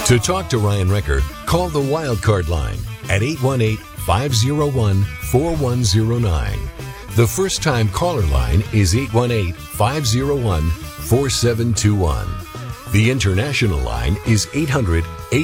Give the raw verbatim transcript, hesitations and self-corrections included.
To talk to Ryan Recker, call the Wildcard line at eight one eight, five oh one, four one oh nine. The first-time caller line is eight one eight, five oh one, four seven two one. The international line is eight hundred, eight